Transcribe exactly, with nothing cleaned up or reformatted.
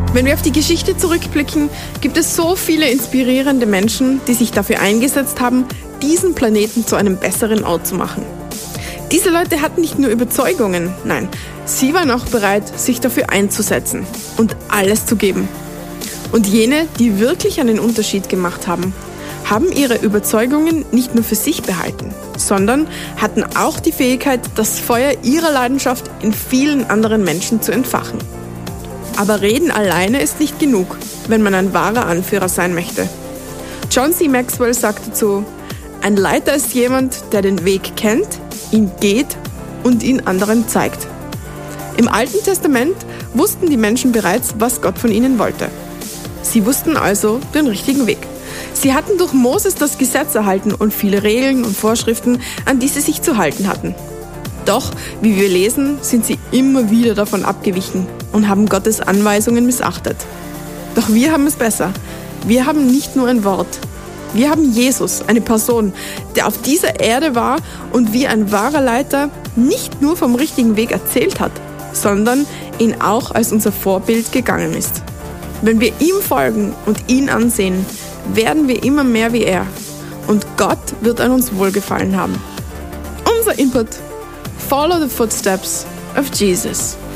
Wenn wir auf die Geschichte zurückblicken, gibt es so viele inspirierende Menschen, die sich dafür eingesetzt haben, diesen Planeten zu einem besseren Ort zu machen. Diese Leute hatten nicht nur Überzeugungen, nein, sie waren auch bereit, sich dafür einzusetzen und alles zu geben. Und jene, die wirklich einen Unterschied gemacht haben, haben ihre Überzeugungen nicht nur für sich behalten, sondern hatten auch die Fähigkeit, das Feuer ihrer Leidenschaft in vielen anderen Menschen zu entfachen. Aber Reden alleine ist nicht genug, wenn man ein wahrer Anführer sein möchte. John C. Maxwell sagte dazu: Ein Leiter ist jemand, der den Weg kennt, ihn geht und ihn anderen zeigt. Im Alten Testament wussten die Menschen bereits, was Gott von ihnen wollte. Sie wussten also den richtigen Weg. Sie hatten durch Moses das Gesetz erhalten und viele Regeln und Vorschriften, an die sie sich zu halten hatten. Doch, wie wir lesen, sind sie immer wieder davon abgewichen und haben Gottes Anweisungen missachtet. Doch wir haben es besser. Wir haben nicht nur ein Wort. Wir haben Jesus, eine Person, der auf dieser Erde war und wie ein wahrer Leiter nicht nur vom richtigen Weg erzählt hat, sondern ihn auch als unser Vorbild gegangen ist. Wenn wir ihm folgen und ihn ansehen, werden wir immer mehr wie er. Und Gott wird an uns wohlgefallen haben. Unser Input: Follow the footsteps of Jesus.